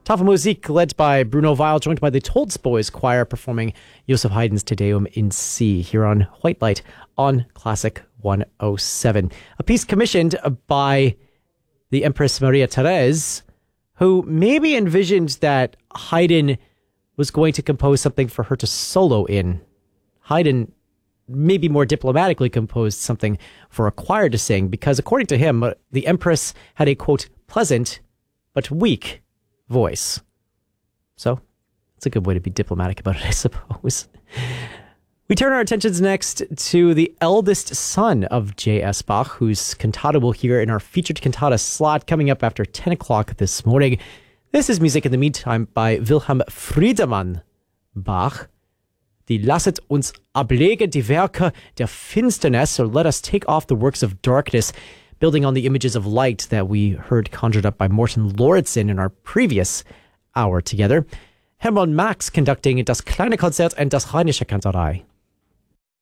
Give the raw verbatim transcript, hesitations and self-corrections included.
Tafel Musik, led by Bruno Weil, joined by the Tolz Boys Choir, performing Joseph Haydn's Te Deum in C here on White Light on Classic one oh seven. A piece commissioned by the Empress Maria Therese, who maybe envisioned that Haydn was going to compose something for her to solo in. Haydn maybe more diplomatically composed something for a choir to sing, because according to him, the Empress had a, quote, pleasant but weak voice. So, it's a good way to be diplomatic about it, I suppose. We turn our attentions next to the eldest son of J S. Bach, whose cantata we'll hear in our featured cantata slot coming up after ten o'clock this morning. This is music in the meantime by Wilhelm Friedemann Bach. Die Lasset uns ablegen die Werke der Finsternis, or let us take off the works of darkness, building on the images of light that we heard conjured up by Morten Lauritsen in our previous hour together. Hermann Max conducting Das kleine Konzert and Das Rheinische Kantorei.